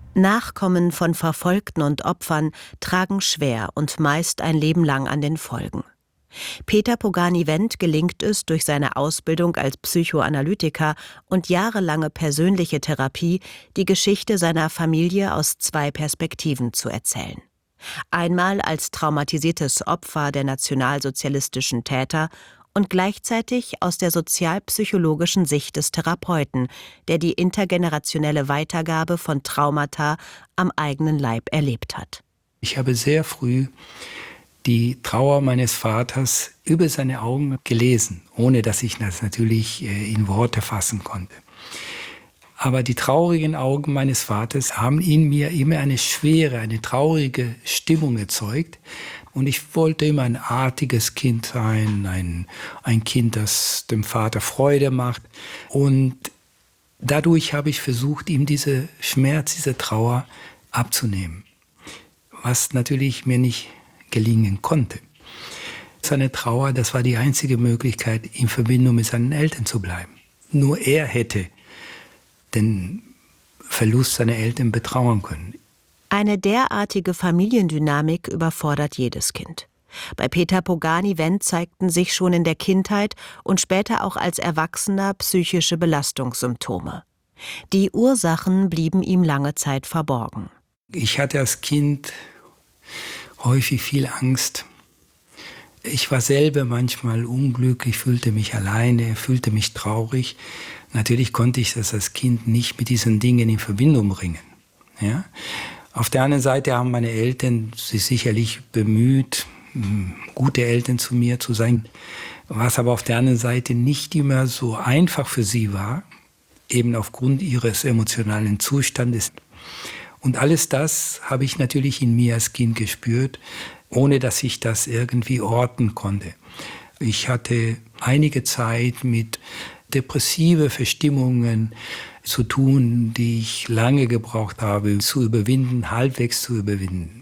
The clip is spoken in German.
Nachkommen von Verfolgten und Opfern tragen schwer und meist ein Leben lang an den Folgen. Peter Pogani-Wendt gelingt es durch seine Ausbildung als Psychoanalytiker und jahrelange persönliche Therapie, die Geschichte seiner Familie aus 2 Perspektiven zu erzählen. Einmal als traumatisiertes Opfer der nationalsozialistischen Täter und gleichzeitig aus der sozialpsychologischen Sicht des Therapeuten, der die intergenerationelle Weitergabe von Traumata am eigenen Leib erlebt hat. Ich habe sehr früh die Trauer meines Vaters über seine Augen gelesen, ohne dass ich das natürlich in Worte fassen konnte. Aber die traurigen Augen meines Vaters haben in mir immer eine schwere, eine traurige Stimmung erzeugt. Und ich wollte immer ein artiges Kind sein, ein Kind, das dem Vater Freude macht. Und dadurch habe ich versucht, ihm diese Schmerz, diese Trauer abzunehmen. Was natürlich mir nicht gelingen konnte. Seine Trauer, das war die einzige Möglichkeit, in Verbindung mit seinen Eltern zu bleiben. Nur er hätte den Verlust seiner Eltern betrauern können. Eine derartige Familiendynamik überfordert jedes Kind. Bei Peter Pogani-Wendt zeigten sich schon in der Kindheit und später auch als Erwachsener psychische Belastungssymptome. Die Ursachen blieben ihm lange Zeit verborgen. Ich hatte als Kind häufig viel Angst. Ich war selber manchmal unglücklich, fühlte mich alleine, fühlte mich traurig. Natürlich konnte ich das als Kind nicht mit diesen Dingen in Verbindung bringen. Ja? Auf der anderen Seite haben meine Eltern sich sicherlich bemüht, gute Eltern zu mir zu sein. Was aber auf der anderen Seite nicht immer so einfach für sie war, eben aufgrund ihres emotionalen Zustandes. Und alles das habe ich natürlich in mir als Kind gespürt, ohne dass ich das irgendwie orten konnte. Ich hatte einige Zeit mit depressive Verstimmungen zu tun, die ich lange gebraucht habe, zu überwinden, halbwegs zu überwinden.